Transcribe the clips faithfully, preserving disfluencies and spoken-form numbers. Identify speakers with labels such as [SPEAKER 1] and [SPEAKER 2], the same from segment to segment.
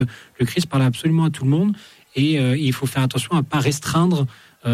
[SPEAKER 1] le Christ parlait absolument à tout le monde, et euh, il faut faire attention à ne pas restreindre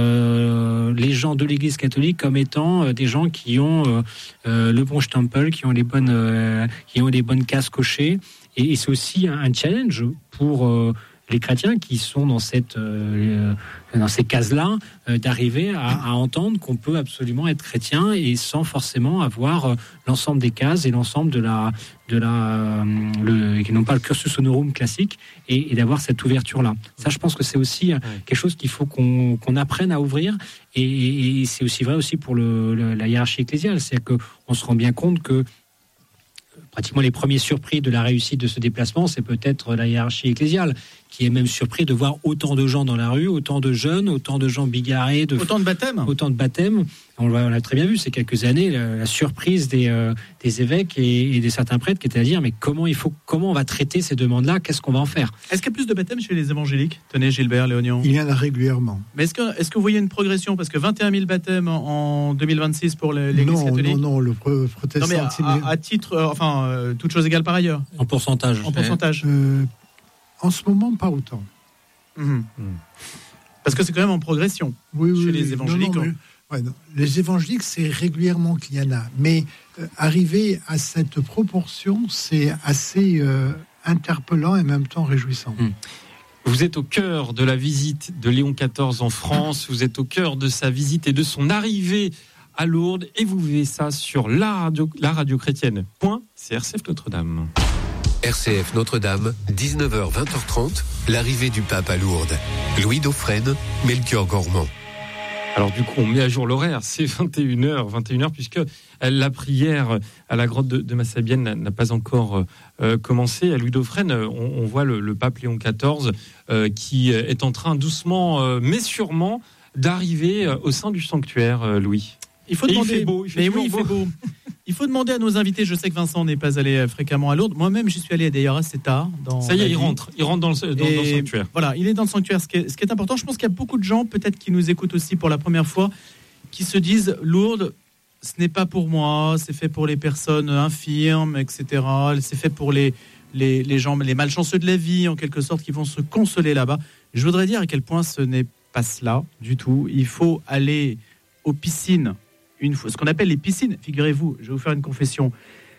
[SPEAKER 1] euh, les gens de l'Église catholique comme étant euh, des gens qui ont euh, euh, le bon stempel, qui ont les bonnes, euh, qui ont les bonnes cases cochées, et, et c'est aussi un, un challenge pour euh, les chrétiens qui sont dans cette euh, dans ces cases-là, euh, d'arriver à, à entendre qu'on peut absolument être chrétien et sans forcément avoir euh, l'ensemble des cases et l'ensemble de la de la euh, le qui n'ont pas le cursus honorum classique, et, et d'avoir cette ouverture-là. Ça, je pense que c'est aussi euh, quelque chose qu'il faut qu'on qu'on apprenne à ouvrir, et, et, et c'est aussi vrai aussi pour le, le la hiérarchie ecclésiale, c'est que on se rend bien compte que pratiquement les premiers surpris de la réussite de ce déplacement, c'est peut-être la hiérarchie ecclésiale, qui est même surpris de voir autant de gens dans la rue, autant de jeunes, autant de gens bigarrés, de
[SPEAKER 2] autant de baptêmes.
[SPEAKER 1] Autant de baptêmes. On l'a très bien vu ces quelques années, la, la surprise des, euh, des évêques et, et des certains prêtres qui étaient à dire mais comment il faut, comment on va traiter ces demandes-là, qu'est-ce qu'on va en faire ?
[SPEAKER 2] Est-ce qu'il y a plus de baptêmes chez les évangéliques ? Tenez, Gilbert, Léonion.
[SPEAKER 3] Il y en a régulièrement.
[SPEAKER 2] Mais est-ce que, est-ce que vous voyez une progression ? Parce que vingt et un mille baptêmes en deux mille vingt-six pour l'Église
[SPEAKER 3] non,
[SPEAKER 2] catholique.
[SPEAKER 3] Non, non, le protestantisme.
[SPEAKER 2] Non, mais à, à, à titre, euh, enfin, euh, toute chose égale par ailleurs.
[SPEAKER 1] En pourcentage.
[SPEAKER 2] En pourcentage.
[SPEAKER 3] Euh, en ce moment, pas autant.
[SPEAKER 2] Mmh. Mmh. Parce que c'est quand même en progression
[SPEAKER 3] oui, oui,
[SPEAKER 2] chez les
[SPEAKER 3] oui.
[SPEAKER 2] évangéliques.
[SPEAKER 3] Non, non, mais, ouais, non. Les évangéliques, c'est régulièrement qu'il y en a. Mais euh, arriver à cette proportion, c'est assez euh, interpellant et en même temps réjouissant.
[SPEAKER 4] Mmh. Vous êtes au cœur de la visite de Léon quatorze en France, vous êtes au cœur de sa visite et de son arrivée à Lourdes, et vous vivez ça sur la radio, la radio chrétienne. Point, c'est R C F Notre-Dame.
[SPEAKER 5] R C F Notre-Dame, dix-neuf heures vingt heures trente, l'arrivée du pape à Lourdes. Louis Dauphren, Melchior Gormand.
[SPEAKER 4] Alors du coup, on met à jour l'horaire, c'est vingt et une heures, vingt et une heures, puisque la prière à la grotte de, de Massabielle n'a, n'a pas encore euh, commencé. À Louis Dauphren, on, on voit le, le pape Léon quatorze euh, qui est en train doucement, euh, mais sûrement, d'arriver au sein du sanctuaire, euh, Louis.
[SPEAKER 2] Il faut demander.
[SPEAKER 4] Il fait beau, il fait
[SPEAKER 2] mais oui, il
[SPEAKER 4] beau.
[SPEAKER 2] fait beau. Il faut demander à nos invités. Je sais que Vincent n'est pas allé fréquemment à Lourdes. Moi-même, j'y suis allé d'ailleurs assez tard. Dans
[SPEAKER 4] Ça y est, il
[SPEAKER 2] vie.
[SPEAKER 4] rentre. Il rentre dans le, dans, dans le sanctuaire.
[SPEAKER 2] Voilà, il est dans le sanctuaire. Ce qui est, ce qui est important, je pense qu'il y a beaucoup de gens, peut-être qui nous écoutent aussi pour la première fois, qui se disent Lourdes, ce n'est pas pour moi. C'est fait pour les personnes infirmes, et cetera. C'est fait pour les les, les gens, les malchanceux de la vie, en quelque sorte, qui vont se consoler là-bas. Je voudrais dire à quel point ce n'est pas cela du tout. Il faut aller aux piscines. Une fois, ce qu'on appelle les piscines, figurez-vous, je vais vous faire une confession.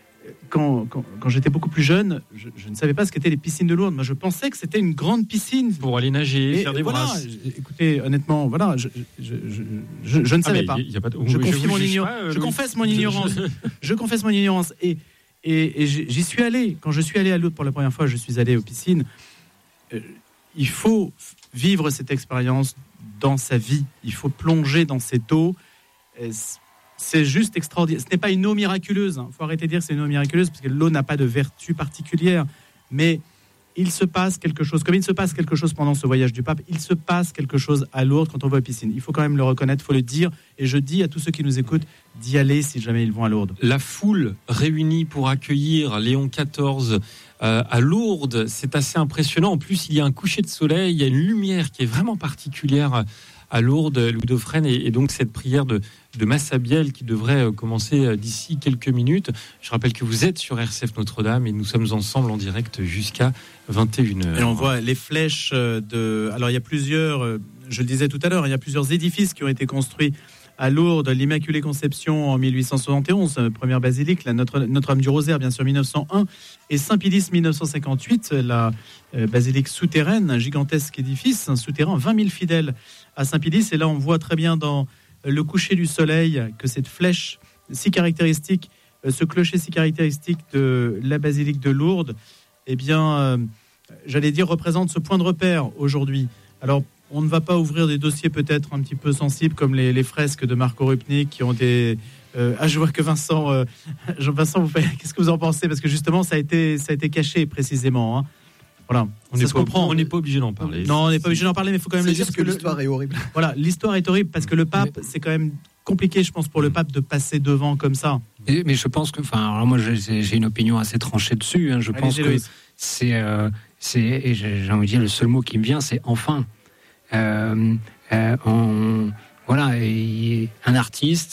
[SPEAKER 2] Quand, quand, quand j'étais beaucoup plus jeune, je, je ne savais pas ce qu'étaient les piscines de Lourdes. Moi, je pensais que c'était une grande piscine
[SPEAKER 4] pour aller nager,
[SPEAKER 2] et
[SPEAKER 4] faire des
[SPEAKER 2] voilà,
[SPEAKER 4] brasses.
[SPEAKER 2] Écoutez, honnêtement, voilà, je, je, je, je, je ne savais ah, pas. Y a pas de... Je confie mon ignorance. Je Louis. confesse mon ignorance. Je, je... je confesse mon ignorance. Et, et, et j'y suis allé. Quand je suis allé à Lourdes pour la première fois, je suis allé aux piscines. Euh, il faut vivre cette expérience dans sa vie. Il faut plonger dans cette eau. Et c'est juste extraordinaire. Ce n'est pas une eau miraculeuse. Il hein. faut arrêter de dire que c'est une eau miraculeuse parce que l'eau n'a pas de vertu particulière. Mais il se passe quelque chose. Comme il se passe quelque chose pendant ce voyage du pape, il se passe quelque chose à Lourdes quand on va aux piscines. Il faut quand même le reconnaître, il faut le dire. Et je dis à tous ceux qui nous écoutent d'y aller si jamais ils vont à Lourdes.
[SPEAKER 4] La foule réunie pour accueillir Léon quatorze euh, à Lourdes, c'est assez impressionnant. En plus, il y a un coucher de soleil, il y a une lumière qui est vraiment particulière à Lourdes, Louis Dauphren, et, et donc cette prière de, de Massabielle qui devrait commencer d'ici quelques minutes. Je rappelle que vous êtes sur R C F Notre-Dame et nous sommes ensemble en direct jusqu'à vingt et une heures.
[SPEAKER 2] Et on voit les flèches de... Alors il y a plusieurs, je le disais tout à l'heure, il y a plusieurs édifices qui ont été construits à Lourdes, l'Immaculée Conception en mille huit cent soixante et onze, première basilique, la Notre, Notre-Dame du Rosaire, bien sûr, mille neuf cent un, et Saint-Pédis, mille neuf cent cinquante-huit, la euh, basilique souterraine, un gigantesque édifice, un souterrain, vingt mille fidèles à Saint-Pédis. Et là, on voit très bien dans le coucher du soleil que cette flèche si caractéristique, euh, ce clocher si caractéristique de la basilique de Lourdes, eh bien, euh, j'allais dire, représente ce point de repère aujourd'hui. Alors, on ne va pas ouvrir des dossiers peut-être un petit peu sensibles comme les, les fresques de Marco Rupnik qui ont des... Euh, ah, je vois que Vincent, euh, Vincent, vous, qu'est-ce que vous en pensez ? Parce que justement, ça a été, ça a été caché précisément. Hein. Voilà,
[SPEAKER 4] on
[SPEAKER 2] ça
[SPEAKER 4] n'est
[SPEAKER 2] se
[SPEAKER 4] pas,
[SPEAKER 2] comprend.
[SPEAKER 4] On n'est pas obligé d'en parler.
[SPEAKER 2] Non, on n'est pas obligé d'en parler, mais il faut quand même
[SPEAKER 6] c'est
[SPEAKER 2] le dire.
[SPEAKER 6] juste que, que l'histoire le... est horrible.
[SPEAKER 2] Voilà, l'histoire est horrible parce que le pape, mais... c'est quand même compliqué, je pense, pour le pape de passer devant comme ça.
[SPEAKER 1] Et, mais je pense que, enfin, alors moi, j'ai, j'ai une opinion assez tranchée dessus. Hein. Je
[SPEAKER 2] Allez,
[SPEAKER 1] pense que
[SPEAKER 2] Louis.
[SPEAKER 1] c'est, euh, c'est, et j'ai envie de dire, le seul mot qui me vient, c'est enfin. Euh, euh, on, voilà, et un artiste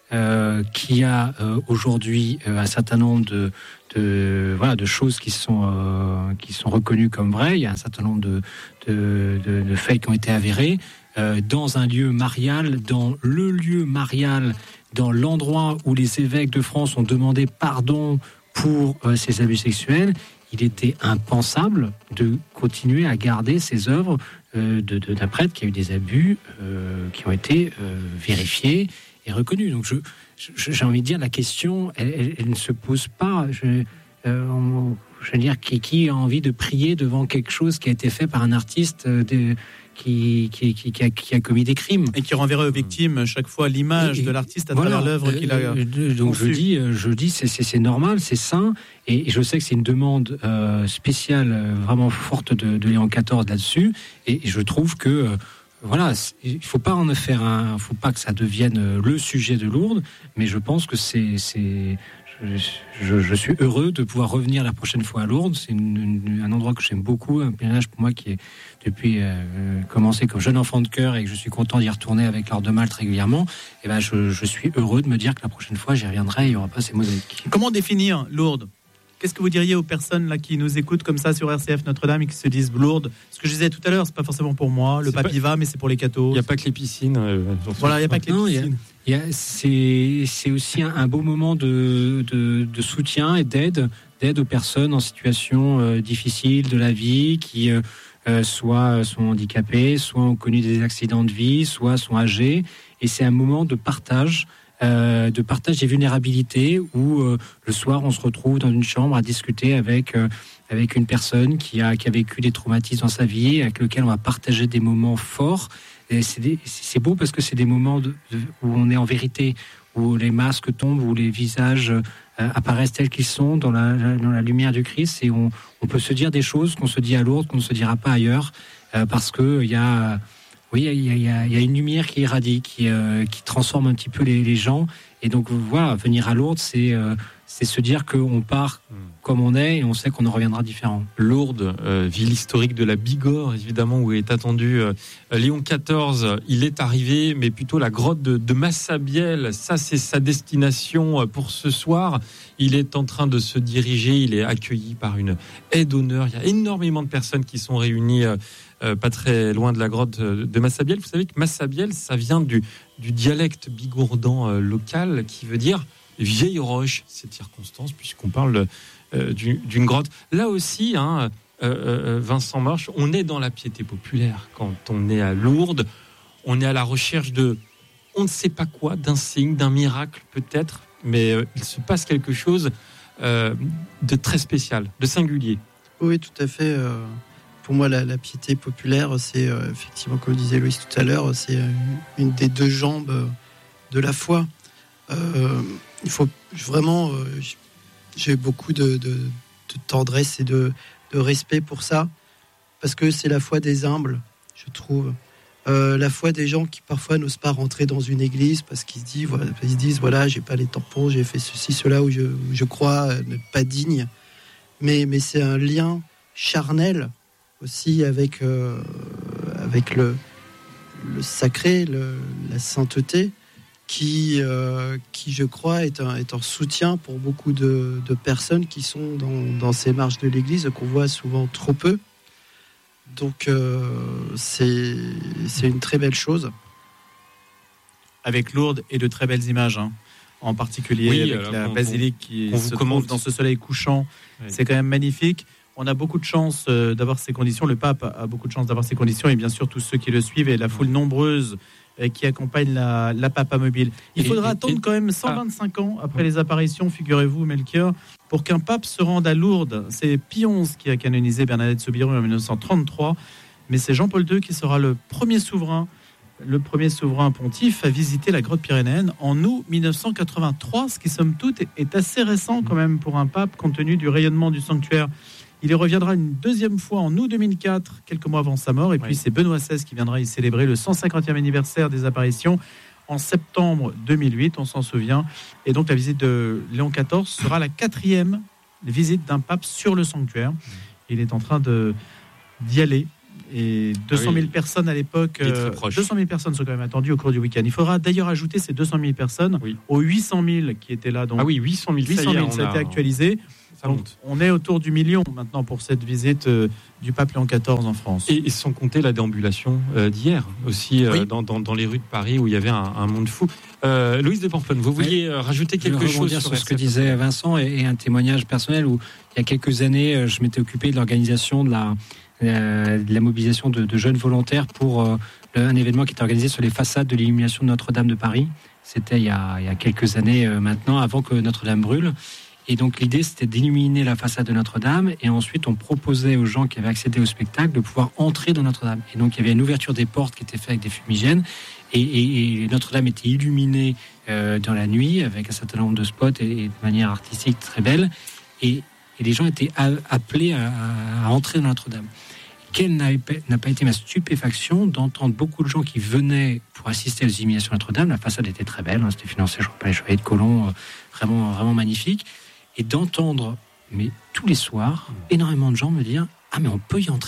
[SPEAKER 1] euh, qui a euh, aujourd'hui euh, un certain nombre de, de, voilà, de choses qui sont, euh, qui sont reconnues comme vraies. Il y a un certain nombre de, de, de, de faits qui ont été avérés. Euh, dans un lieu marial, dans le lieu marial, dans l'endroit où les évêques de France ont demandé pardon pour euh, ces abus sexuels, il était impensable de continuer à garder ces œuvres euh, de, de, d'un prêtre qui a eu des abus euh, qui ont été euh, vérifiés et reconnus. Donc je, je, j'ai envie de dire, la question, elle, elle, elle ne se pose pas. Je, euh, on, je veux dire, qui, qui a envie de prier devant quelque chose qui a été fait par un artiste euh, de, Qui, qui, qui, qui, a, qui a commis des crimes.
[SPEAKER 2] Et qui renverrait aux victimes chaque fois l'image et, de l'artiste à
[SPEAKER 1] voilà,
[SPEAKER 2] travers l'œuvre qu'il a.
[SPEAKER 1] Euh, donc conçue. je dis, je dis c'est, c'est, c'est normal, c'est sain, et, et je sais que c'est une demande euh, spéciale, euh, vraiment forte de, de Léon quatorze là-dessus, et, et je trouve que euh, voilà, il faut pas en faire un, faut pas que ça devienne le sujet de Lourdes, mais je pense que c'est, c'est Je, je suis heureux de pouvoir revenir la prochaine fois à Lourdes. C'est une, une, un endroit que j'aime beaucoup, un pèlerinage pour moi qui est depuis euh, commencé comme jeune enfant de cœur et que je suis content d'y retourner avec Laure de Malte régulièrement. Et ben je, je suis heureux de me dire que la prochaine fois j'y reviendrai, il n'y aura pas ces mosaïques.
[SPEAKER 2] Comment définir Lourdes ? Qu'est-ce que vous diriez aux personnes là qui nous écoutent comme ça sur R C F Notre-Dame et qui se disent Lourdes ? Ce que je disais tout à l'heure, c'est pas forcément pour moi. Le pape y va, mais c'est pour les cathos.
[SPEAKER 4] Il n'y a pas que les piscines. Euh,
[SPEAKER 2] voilà, il n'y a pas que les
[SPEAKER 1] non,
[SPEAKER 2] piscines.
[SPEAKER 1] Y a, y a, c'est, c'est aussi un, un beau moment de, de, de soutien et d'aide, d'aide aux personnes en situation euh, difficile de la vie, qui euh, euh, soit sont handicapées, soit ont connu des accidents de vie, soit sont âgées. Et c'est un moment de partage. Euh, de partage des vulnérabilités où euh, le soir on se retrouve dans une chambre à discuter avec euh, avec une personne qui a qui a vécu des traumatismes dans sa vie, avec lequel on va partager des moments forts. Et c'est, des, c'est beau parce que c'est des moments de, de, où on est en vérité, où les masques tombent, où les visages euh, apparaissent tels qu'ils sont dans la dans la lumière du Christ, et on on peut se dire des choses qu'on se dit à Lourdes qu'on ne se dira pas ailleurs, euh, parce que il y a Oui, il y, y, y a une lumière qui irradie, qui, euh, qui transforme un petit peu les, les gens. Et donc, voilà, venir à Lourdes, c'est, euh, c'est se dire qu'on part comme on est et on sait qu'on en reviendra différent.
[SPEAKER 4] Lourdes, euh, ville historique de la Bigorre, évidemment, où est attendu euh, Léon quatorze. Il est arrivé, mais plutôt la grotte de, de Massabielle. Ça, c'est sa destination pour ce soir. Il est en train de se diriger. Il est accueilli par une aide d'honneur. Il y a énormément de personnes qui sont réunies euh, Euh, pas très loin de la grotte de Massabielle. Vous savez que Massabielle, ça vient du, du dialecte bigourdan euh, local qui veut dire vieille roche, cette circonstance, puisqu'on parle euh, du, d'une grotte. Là aussi, hein, euh, euh, Vincent Marche, on est dans la piété populaire quand on est à Lourdes. On est à la recherche de, on ne sait pas quoi, d'un signe, d'un miracle peut-être, mais euh, il se passe quelque chose euh, de très spécial, de singulier.
[SPEAKER 6] Oui, tout à fait. Euh... Pour moi, la, la piété populaire, c'est euh, effectivement, comme disait Louise tout à l'heure, c'est une, une des deux jambes de la foi. Euh, il faut vraiment, euh, j'ai beaucoup de, de, de tendresse et de, de respect pour ça, parce que c'est la foi des humbles, je trouve. Euh, la foi des gens qui parfois n'osent pas rentrer dans une église parce qu'ils se disent, voilà, ils se disent, voilà, j'ai pas les tampons, j'ai fait ceci, cela, où je, où je crois n'être pas digne. Mais, mais c'est un lien charnel aussi avec, euh, avec le, le sacré, le, la sainteté, qui, euh, qui je crois, est un, est un soutien pour beaucoup de, de personnes qui sont dans, dans ces marches de l'Église, qu'on voit souvent trop peu. Donc, euh, c'est, c'est une très belle chose.
[SPEAKER 2] Avec Lourdes et de très belles images, hein. En particulier oui, avec la basilique qui se trouve dans ce soleil couchant. Oui. C'est quand même magnifique. On a beaucoup de chance d'avoir ces conditions. Le pape a beaucoup de chance d'avoir ces conditions, et bien sûr tous ceux qui le suivent et la foule nombreuse qui accompagne la, la Papa Mobile. Il et, faudra et, attendre et, quand même cent vingt-cinq ah. ans après les apparitions, figurez-vous, Melchior, pour qu'un pape se rende à Lourdes. C'est Pie onze qui a canonisé Bernadette Soubirous en dix-neuf cent trente-trois, mais c'est Jean-Paul deux qui sera le premier souverain, le premier souverain pontife à visiter la grotte pyrénéenne en août dix-neuf cent quatre-vingt-trois, ce qui, somme toute, est assez récent quand même pour un pape, compte tenu du rayonnement du sanctuaire. Il y reviendra une deuxième fois en août deux mille quatre, quelques mois avant sa mort. Et puis, oui. c'est Benoît seize qui viendra y célébrer le cent cinquantième anniversaire des apparitions en septembre deux mille huit, on s'en souvient. Et donc, la visite de Léon quatorze sera la quatrième visite d'un pape sur le sanctuaire. Il est en train de, d'y aller. et deux cent mille
[SPEAKER 4] oui.
[SPEAKER 2] personnes à l'époque.
[SPEAKER 4] Il est très
[SPEAKER 2] euh,
[SPEAKER 4] proche.
[SPEAKER 2] deux cent mille personnes sont quand même attendues au cours du week-end. Il faudra d'ailleurs ajouter ces deux cent mille personnes
[SPEAKER 4] Oui.
[SPEAKER 2] aux huit cent mille qui étaient là. Donc
[SPEAKER 4] Ah oui, huit cent mille,
[SPEAKER 2] huit cent mille,
[SPEAKER 4] ça,
[SPEAKER 2] ça a été actualisé.
[SPEAKER 4] Ça
[SPEAKER 2] Donc,
[SPEAKER 4] monte.
[SPEAKER 2] on est autour du million maintenant pour cette visite euh, du pape Léon quatorze en France.
[SPEAKER 4] Et, et sans compter la déambulation euh, d'hier aussi euh,
[SPEAKER 2] Oui.
[SPEAKER 4] dans, dans, dans les rues de Paris où il y avait un, un monde fou. Euh, Louise de Pamplonne, vous vouliez euh, rajouter
[SPEAKER 1] Je vais
[SPEAKER 4] quelque chose
[SPEAKER 1] rebondir
[SPEAKER 4] sur,
[SPEAKER 1] sur ce que
[SPEAKER 4] R C F?
[SPEAKER 1] disait Vincent et, et un témoignage personnel où il y a quelques années, euh, je m'étais occupé de l'organisation de la, euh, de la mobilisation de, de jeunes volontaires pour euh, le- un événement qui était organisé sur les façades de l'illumination de Notre-Dame de Paris. C'était il y a, il y a quelques années euh, maintenant, avant que Notre-Dame brûle. Et donc l'idée, c'était d'illuminer la façade de Notre-Dame et ensuite on proposait aux gens qui avaient accédé au spectacle de pouvoir entrer dans Notre-Dame. Et donc il y avait une ouverture des portes qui était faite avec des fumigènes et, et, et Notre-Dame était illuminée euh, dans la nuit avec un certain nombre de spots et, et de manière artistique très belle. Et, et les gens étaient a, appelés à, à entrer dans Notre-Dame. Quelle n'a, n'a pas été ma stupéfaction d'entendre beaucoup de gens qui venaient pour assister aux illuminations de Notre-Dame. La façade était très belle, hein, c'était financé, je crois, par les Chevaliers de Colomb, euh, vraiment, vraiment magnifique. Et d'entendre, mais tous les soirs, énormément de gens me dire « Ah, mais on peut y entrer ?»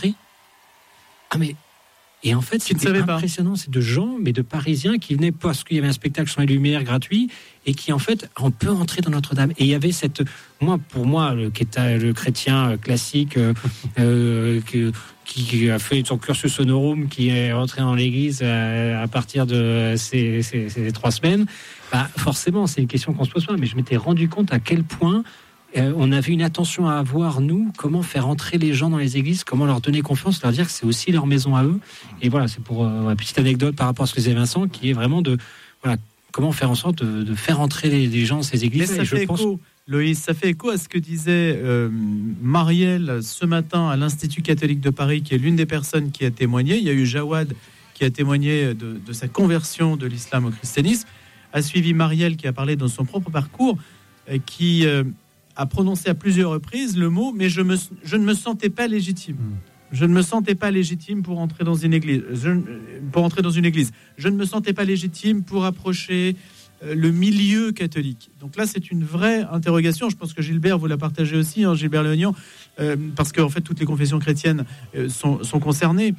[SPEAKER 1] Ah, mais... Et en fait,
[SPEAKER 2] Qui ne
[SPEAKER 1] c'était
[SPEAKER 2] savaient pas.
[SPEAKER 1] impressionnant. C'est de gens, mais de Parisiens qui venaient parce qu'il y avait un spectacle sans les lumières gratuit et qui, en fait, on peut entrer dans Notre-Dame. Et il y avait cette... Moi, pour moi, le, le chrétien classique euh, euh, que, qui a fait son cursus honorum, qui est rentré dans l'église à, à partir de ces, ces, ces trois semaines, bah, forcément, c'est une question qu'on se pose pas. Mais je m'étais rendu compte à quel point euh, on avait une attention à avoir, nous, comment faire entrer les gens dans les églises, comment leur donner confiance, leur dire que c'est aussi leur maison à eux. Et voilà, c'est pour euh, une petite anecdote par rapport à ce que disait Vincent, qui est vraiment de voilà, comment faire en sorte de, de faire entrer les, les gens dans ces églises.
[SPEAKER 2] Mais ça
[SPEAKER 1] Et
[SPEAKER 2] fait
[SPEAKER 1] je pense...
[SPEAKER 2] écho, Loïs, ça fait écho à ce que disait euh, Marielle ce matin à l'Institut catholique de Paris, qui est l'une des personnes qui a témoigné. Il y a eu Jawad qui a témoigné de, de sa conversion de l'islam au christianisme. A suivi Marielle qui a parlé dans son propre parcours, euh, qui euh, a prononcé à plusieurs reprises le mot « mais je, me, je ne me sentais pas légitime ». Je ne me sentais pas légitime pour entrer dans une église. Je, pour entrer dans une église. Je ne me sentais pas légitime pour approcher euh, le milieu catholique. Donc là, c'est une vraie interrogation. Je pense que Gilbert, vous la partagez aussi, hein, Gilbert Léognan, euh, parce qu'en fait, toutes les confessions chrétiennes euh, sont, sont concernées.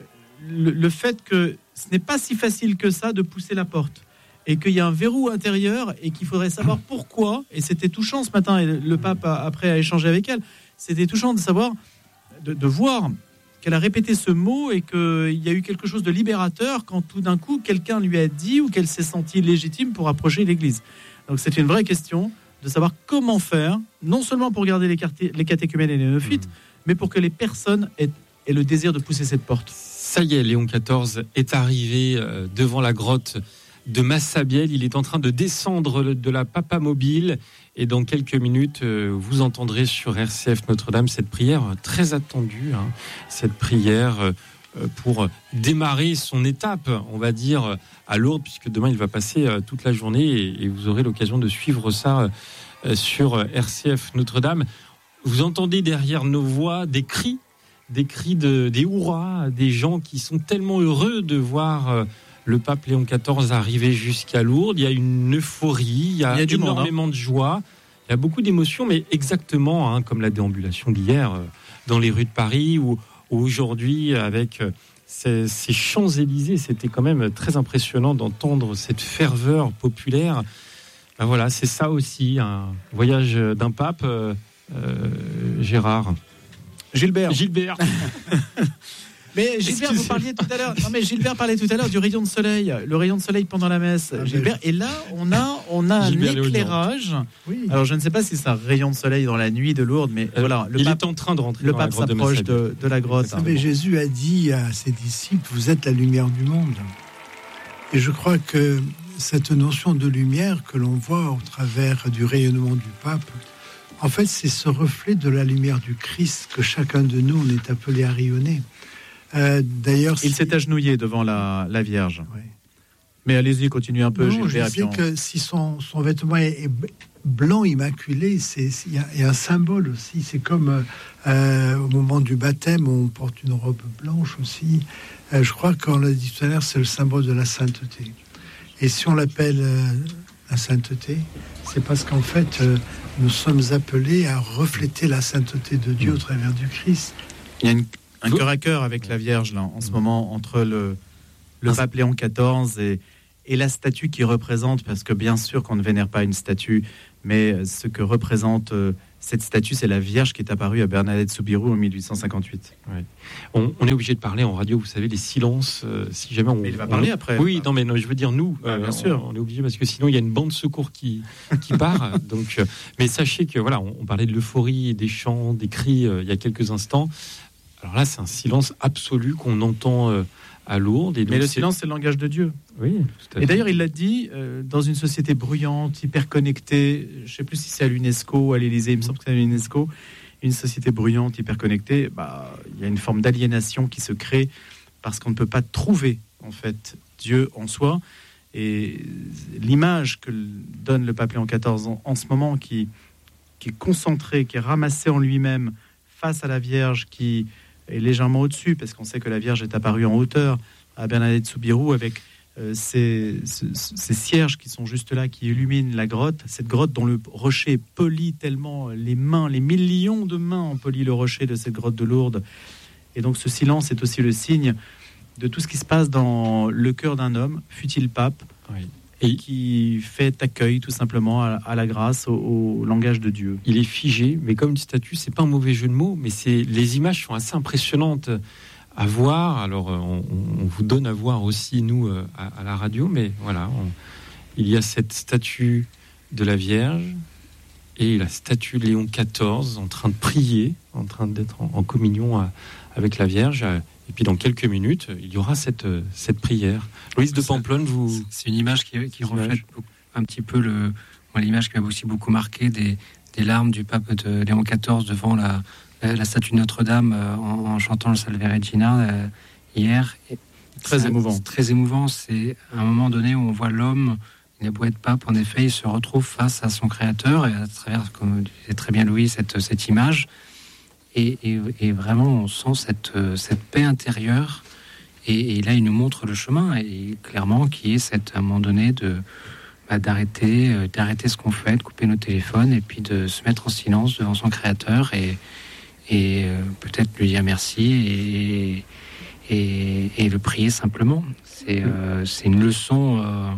[SPEAKER 2] Le, le fait que ce n'est pas si facile que ça de pousser la porte et qu'il y a un verrou intérieur et qu'il faudrait savoir pourquoi. Et c'était touchant ce matin, et le pape, a, après, a échangé avec elle. C'était touchant de savoir... De, de voir qu'elle a répété ce mot et qu'il y a eu quelque chose de libérateur quand tout d'un coup quelqu'un lui a dit ou qu'elle s'est sentie légitime pour approcher l'église. Donc c'est une vraie question de savoir comment faire, non seulement pour garder les, quartiers, les catéchumènes et les néophytes, mmh. mais pour que les personnes aient, aient le désir de pousser cette porte.
[SPEAKER 4] Ça y est, Léon quatorze est arrivé euh, devant la grotte de Massabielle. Il est en train de descendre de la Papa Mobile. Et dans quelques minutes, euh, vous entendrez sur R C F Notre-Dame cette prière très attendue, hein, cette prière euh, pour démarrer son étape, on va dire, à Lourdes, puisque demain il va passer euh, toute la journée et, et vous aurez l'occasion de suivre ça euh, sur R C F Notre-Dame. Vous entendez derrière nos voix des cris, des cris de, des hurrahs, des gens qui sont tellement heureux de voir euh, le pape Léon quatorze arriver jusqu'à Lourdes. Il y a une euphorie, il y a, il y a énormément monde, hein. de joie, il y a beaucoup d'émotions, mais exactement hein, comme la déambulation d'hier euh, dans les rues de Paris ou, ou aujourd'hui avec euh, ces, ces Champs-Élysées. C'était quand même très impressionnant d'entendre cette ferveur populaire. Ben voilà, c'est ça aussi, un voyage d'un pape, euh, euh, Gérard.
[SPEAKER 2] Gilbert.
[SPEAKER 4] Gilbert.
[SPEAKER 2] Mais Gilbert, vous parliez tout à l'heure. Non, mais Gilbert parlait tout à l'heure du rayon de soleil, le rayon de soleil pendant la messe. Ah, Gilbert, et là, on a, on a un éclairage. Oui. Alors, je ne sais pas si c'est un rayon de soleil dans la nuit de Lourdes, mais euh, voilà. Le
[SPEAKER 4] il
[SPEAKER 2] pape,
[SPEAKER 4] est en train de rentrer.
[SPEAKER 2] Le
[SPEAKER 4] dans
[SPEAKER 2] pape
[SPEAKER 4] la grotte
[SPEAKER 2] s'approche
[SPEAKER 4] de,
[SPEAKER 2] de, de la grotte.
[SPEAKER 3] Vous savez, Jésus a dit à ses disciples, vous êtes la lumière du monde. Et je crois que cette notion de lumière que l'on voit au travers du rayonnement du pape, en fait, c'est ce reflet de la lumière du Christ que chacun de nous, on est appelé à rayonner. Euh, d'ailleurs,
[SPEAKER 2] il
[SPEAKER 3] si...
[SPEAKER 2] s'est agenouillé devant la, la Vierge.
[SPEAKER 3] Oui.
[SPEAKER 2] Mais allez-y, continuez un peu.
[SPEAKER 3] Non,
[SPEAKER 2] Gilbert,
[SPEAKER 3] je sais que si son, son vêtement est, est blanc immaculé, c'est il y, y a un symbole aussi. C'est comme euh, au moment du baptême, on porte une robe blanche aussi. Euh, je crois qu'on l'a dit tout à l'heure, c'est le symbole de la sainteté. Et si on l'appelle euh, la sainteté, c'est parce qu'en fait, euh, nous sommes appelés à refléter la sainteté de Dieu au travers du Christ.
[SPEAKER 2] Il y a une Un cœur à cœur avec la Vierge, là, en ce moment, entre le, le pape Léon quatorze et, et la statue qui représente, parce que bien sûr qu'on ne vénère pas une statue, mais ce que représente euh, cette statue, c'est la Vierge qui est apparue à Bernadette Soubirous en mille huit cent cinquante-huit.
[SPEAKER 4] Ouais. On, on est obligé de parler en radio, vous savez, les silences, euh, si jamais on...
[SPEAKER 2] Mais il va parler
[SPEAKER 4] on,
[SPEAKER 2] après.
[SPEAKER 4] Oui, non, mais non, je veux dire, nous,
[SPEAKER 2] ouais,
[SPEAKER 4] euh,
[SPEAKER 2] bien
[SPEAKER 4] on,
[SPEAKER 2] sûr.
[SPEAKER 4] On est obligé, parce que sinon, il y a une bande de secours qui, qui part. Donc, euh, mais sachez que, voilà, on, on parlait de l'euphorie, des chants, des cris, euh, il y a quelques instants. Alors là, c'est un silence absolu qu'on entend euh, à Lourdes. Et donc
[SPEAKER 2] mais le
[SPEAKER 4] c'est...
[SPEAKER 2] silence, c'est le langage de Dieu.
[SPEAKER 4] Oui, tout à fait.
[SPEAKER 2] Et d'ailleurs, il l'a dit, euh, dans une société bruyante, hyper connectée, je ne sais plus si c'est à l'UNESCO ou à l'Élysée, il me semble que c'est à l'UNESCO, une société bruyante, hyper connectée, bah, il y a une forme d'aliénation qui se crée parce qu'on ne peut pas trouver, en fait, Dieu en soi. Et l'image que donne le pape Léon quatorze en, en ce moment, qui, qui est concentrée, qui est ramassée en lui-même face à la Vierge, qui est légèrement au-dessus, parce qu'on sait que la Vierge est apparue en hauteur à Bernadette Soubirous avec euh, ces, ces, ces cierges qui sont juste là, qui illuminent la grotte, cette grotte dont le rocher polit tellement les mains, les millions de mains ont poli le rocher de cette grotte de Lourdes. Et donc ce silence est aussi le signe de tout ce qui se passe dans le cœur d'un homme, fût-il pape,
[SPEAKER 4] Oui.
[SPEAKER 2] et qui fait accueil tout simplement à, à la grâce, au, au langage de Dieu.
[SPEAKER 4] Il est figé, mais comme une statue, c'est pas un mauvais jeu de mots, mais c'est les images sont assez impressionnantes à voir. Alors, on, on vous donne à voir aussi, nous, à, à la radio, mais voilà, on, il y a cette statue de la Vierge et la statue de Léon quatorze en train de prier, en train d'être en, en communion à, avec la Vierge. Et puis, dans quelques minutes, il y aura cette, cette prière. Louise de Pamplonne, vous...
[SPEAKER 1] C'est une image qui, qui reflète un petit peu le, moi, l'image qui m'a aussi beaucoup marqué des, des larmes du pape de Léon quatorze devant la, la, la statue de Notre-Dame euh, en, en chantant le Salve Regina euh, hier. Et
[SPEAKER 2] très
[SPEAKER 1] c'est,
[SPEAKER 2] émouvant.
[SPEAKER 1] C'est très émouvant. C'est un moment donné où on voit l'homme, il a beau être pape, en effet, il se retrouve face à son Créateur et à travers, comme disait très bien Louis, cette, cette image. Et, et, et vraiment, on sent cette, cette paix intérieure. Et, et là, il nous montre le chemin, et clairement, qui est cette, à un moment donné de, bah, d'arrêter, euh, d'arrêter ce qu'on fait, de couper nos téléphones, et puis de se mettre en silence devant son Créateur, et, et euh, peut-être lui dire merci, et, et, et le prier simplement. C'est, euh, c'est une leçon. Euh,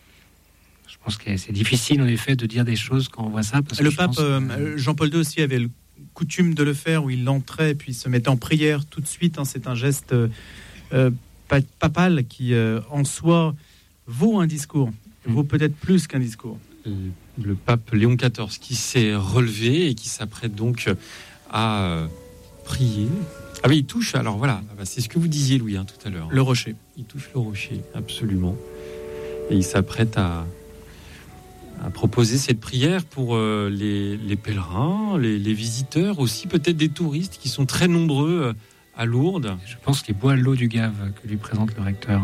[SPEAKER 1] je pense que c'est difficile, en effet, de dire des choses quand on voit ça. Parce
[SPEAKER 2] le
[SPEAKER 1] que
[SPEAKER 2] pape
[SPEAKER 1] pense,
[SPEAKER 2] euh, Jean-Paul deux aussi avait le coutume de le faire, où il entrait, puis se mettait en prière tout de suite. Hein, c'est un geste... Euh, Euh, papal qui euh, en soi vaut un discours, vaut peut-être plus qu'un discours.
[SPEAKER 4] Le pape Léon quatorze qui s'est relevé et qui s'apprête donc à euh, prier. Ah oui, il touche, alors voilà, c'est ce que vous disiez Louis hein, tout à l'heure.
[SPEAKER 2] Le rocher.
[SPEAKER 4] Il touche le rocher, absolument. Et il s'apprête à, à proposer cette prière pour euh, les, les pèlerins, les, les visiteurs, aussi peut-être des touristes qui sont très nombreux euh, à Lourdes.
[SPEAKER 1] Je pense qu'il boit l'eau du Gave que lui présente le recteur.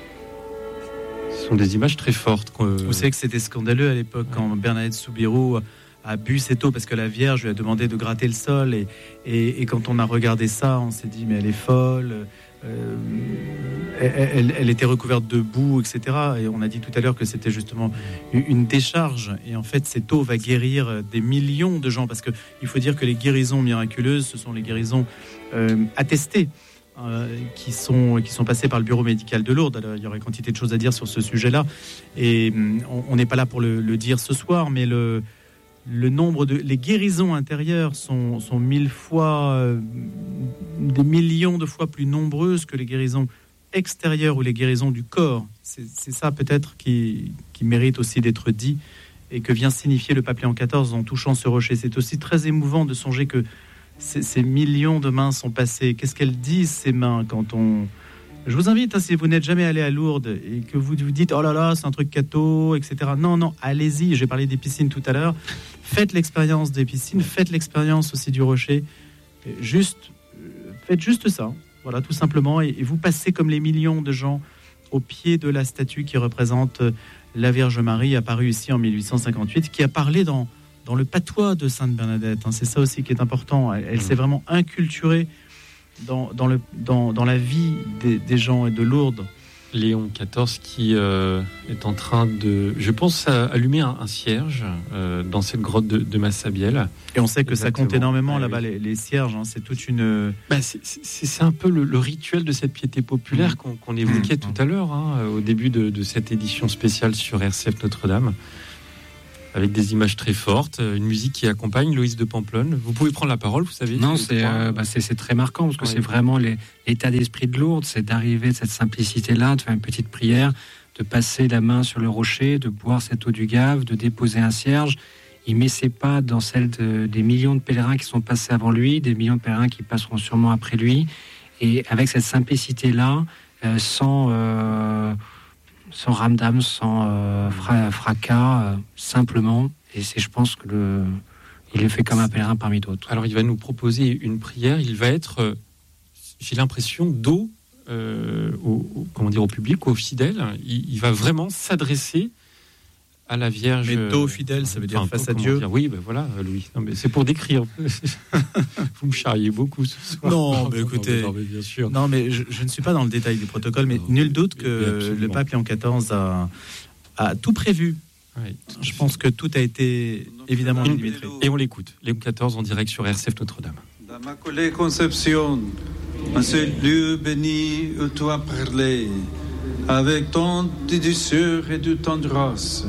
[SPEAKER 4] Ce sont des images très fortes.
[SPEAKER 2] Vous savez que c'était scandaleux à l'époque ouais. quand Bernadette Soubirous a bu cette eau parce que la Vierge lui a demandé de gratter le sol et, et, et quand on a regardé ça, on s'est dit mais elle est folle. Euh, elle, elle, elle était recouverte de boue, et cetera. Et on a dit tout à l'heure que c'était justement une décharge. Et en fait, cette eau va guérir des millions de gens parce que il faut dire que les guérisons miraculeuses, ce sont les guérisons euh, attestées. Euh, qui sont qui sont passés par le bureau médical de Lourdes. Alors, il y aurait quantité de choses à dire sur ce sujet-là, et on n'est pas là pour le, le dire ce soir, mais le le nombre de les guérisons intérieures sont sont mille fois, euh, des millions de fois plus nombreuses que les guérisons extérieures ou les guérisons du corps. C'est, c'est ça peut-être qui qui mérite aussi d'être dit et que vient signifier le pape Léon quatorze en touchant ce rocher. C'est aussi très émouvant de songer que Ces, ces millions de mains sont passées. Qu'est-ce qu'elles disent, ces mains, quand on... Je vous invite, hein, si vous n'êtes jamais allé à Lourdes et que vous vous dites « Oh là là, c'est un truc catho, et cetera » Non, non, allez-y. J'ai parlé des piscines tout à l'heure. Faites l'expérience des piscines. Faites l'expérience aussi du rocher. Juste, faites juste ça. Voilà, tout simplement. Et, et vous passez comme les millions de gens au pied de la statue qui représente la Vierge Marie, apparue ici en mille huit cent cinquante-huit, qui a parlé dans... dans le patois de Sainte Bernadette, hein, c'est ça aussi qui est important. Elle, elle mmh. s'est vraiment inculturée dans, dans, le, dans, dans la vie des, des gens et de Lourdes.
[SPEAKER 4] Léon quatorze qui euh, est en train de, je pense, à allumer un, un cierge euh, dans cette grotte de, de Massabielle.
[SPEAKER 2] Et on sait que
[SPEAKER 4] Exactement.
[SPEAKER 2] ça compte énormément
[SPEAKER 4] Ah,
[SPEAKER 2] là-bas,
[SPEAKER 4] oui.
[SPEAKER 2] les, les cierges. Hein, c'est toute une.
[SPEAKER 4] Bah, c'est, c'est, c'est un peu le, le rituel de cette piété populaire qu'on, qu'on évoquait
[SPEAKER 2] Mmh.
[SPEAKER 4] tout à l'heure, hein, au début de, de cette édition spéciale sur R C F Notre-Dame, avec des images très fortes, une musique qui accompagne. Loïs de Pamplonne, vous pouvez prendre la parole, vous savez.
[SPEAKER 1] Non, c'est, euh, bah, c'est, c'est très marquant parce que
[SPEAKER 4] Ouais.
[SPEAKER 1] c'est vraiment les, l'état d'esprit de Lourdes, c'est d'arriver de cette simplicité-là, de faire une petite prière, de passer la main sur le rocher, de boire cette eau du Gave, de déposer un cierge. Il met ses pas dans celle de, des millions de pèlerins qui sont passés avant lui, des millions de pèlerins qui passeront sûrement après lui. Et avec cette simplicité-là, euh, sans, euh, sans ramdam, sans euh, fra- fracas, euh, simplement. Et c'est, je pense que le, il est fait comme un pèlerin parmi d'autres.
[SPEAKER 4] Alors il va nous proposer une prière. Il va être, euh, j'ai l'impression, dos, euh, au, au- comment dire, au public, aux fidèles. Il, il va vraiment s'adresser à la Vierge.
[SPEAKER 2] Mais dos fidèle, ça veut dire face à
[SPEAKER 4] comment
[SPEAKER 2] Dieu.
[SPEAKER 4] dire. Oui, ben voilà, Louis. Non, mais c'est pour décrire. Vous me charriez beaucoup ce soir.
[SPEAKER 2] Non, mais écoutez-
[SPEAKER 4] non, mais bien sûr.
[SPEAKER 2] Non, mais je, je ne suis pas dans le détail du protocole, mais
[SPEAKER 4] Non,
[SPEAKER 2] nul doute
[SPEAKER 4] mais
[SPEAKER 2] que
[SPEAKER 4] absolument.
[SPEAKER 2] le pape Léon quatorze a, a tout prévu.
[SPEAKER 4] Ouais.
[SPEAKER 2] Je pense que tout a été évidemment
[SPEAKER 4] Une-
[SPEAKER 2] millimétré.
[SPEAKER 4] Et on l'écoute. Léon quatorze en direct sur R C F Notre-Dame.
[SPEAKER 7] D'Immaculée Conception, en ce lieu béni où tu as parlé, avec tant de douceur et de tendresse,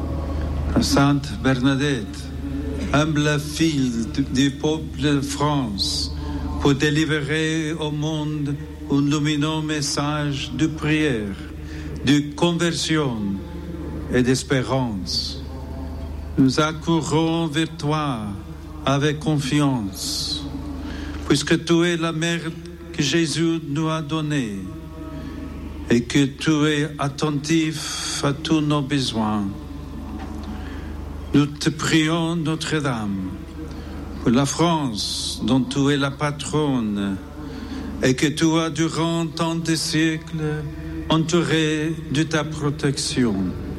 [SPEAKER 7] la Sainte Bernadette, humble fille du, du peuple de France, pour délivrer au monde un lumineux message de prière, de conversion et d'espérance. Nous accourons vers toi avec confiance, puisque tu es la mère que Jésus nous a donnée et que tu es attentif à tous nos besoins. Nous te prions, Notre-Dame, pour la France dont tu es la patronne et que tu as durant tant de siècles entourée de ta protection.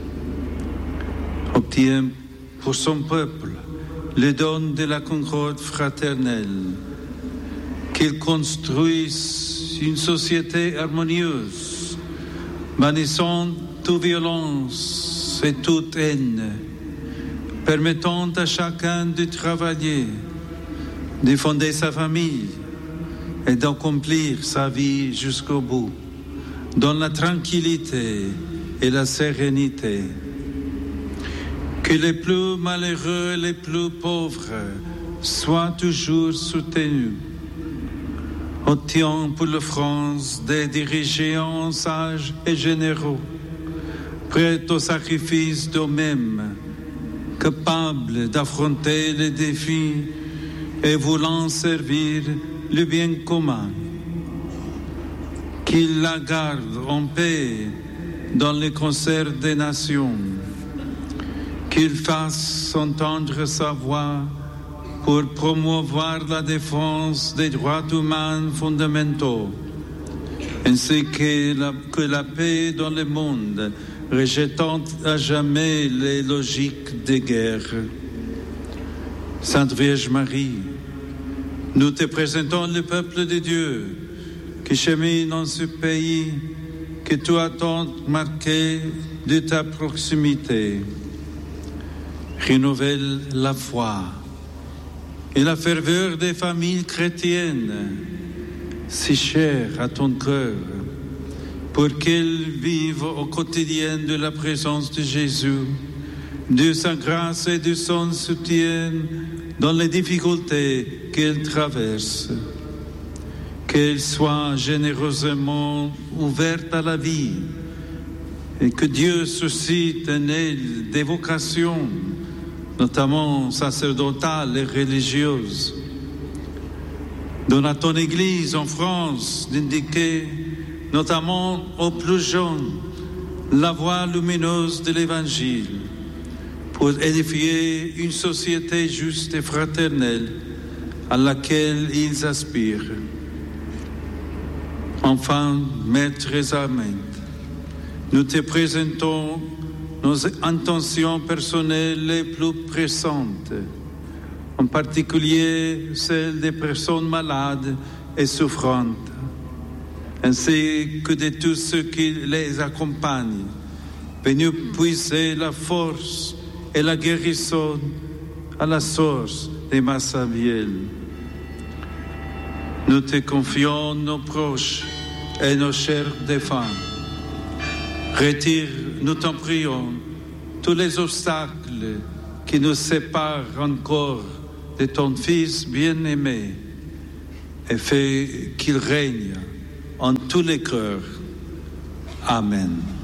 [SPEAKER 7] Obtiens pour son peuple le don de la concorde fraternelle, qu'il construise une société harmonieuse, bannissant toute violence et toute haine, permettant à chacun de travailler, de fonder sa famille et d'accomplir sa vie jusqu'au bout, dans la tranquillité et la sérénité. Que les plus malheureux et les plus pauvres soient toujours soutenus. Obtiens pour la France des dirigeants sages et généreux, prêts au sacrifice d'eux-mêmes, capables d'affronter les défis et voulant servir le bien commun. Qu'il la garde en paix dans le concert des nations. Qu'il fasse entendre sa voix pour promouvoir la défense des droits humains fondamentaux, ainsi que la, que la paix dans le monde, rejetant à jamais les logiques des guerres. Sainte Vierge Marie, nous te présentons le peuple de Dieu qui chemine dans ce pays que tu as tant marqué de ta proximité. Renouvelle la foi et la ferveur des familles chrétiennes, si chères à ton cœur, pour qu'elles vivent au quotidien de la présence de Jésus, de sa grâce et de son soutien dans les difficultés qu'elles traversent. Qu'elles soient généreusement ouvertes à la vie et que Dieu suscite en elles des vocations, notamment sacerdotales et religieuses. Donne à ton Église en France d'indiquer, notamment aux plus jeunes, la voie lumineuse de l'Évangile pour édifier une société juste et fraternelle à laquelle ils aspirent. Enfin, Maître Amen, nous te présentons nos intentions personnelles les plus pressantes, en particulier celles des personnes malades et souffrantes, ainsi que de tous ceux qui les accompagnent. Venu puiser la force et la guérison à la source de Massabielle. Nous te confions nos proches et nos chers défunts. Retire, nous t'en prions, tous les obstacles qui nous séparent encore de ton Fils bien-aimé et fais qu'il règne en tous les cœurs. Amen.